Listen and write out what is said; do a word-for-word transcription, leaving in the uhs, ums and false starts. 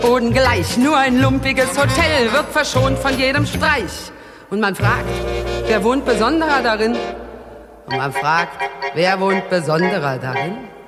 Boden gleich, nur ein lumpiges Hotel wird verschont von jedem Streich. Und man fragt, wer wohnt besonderer darin? Und man fragt, wer wohnt besonderer darin?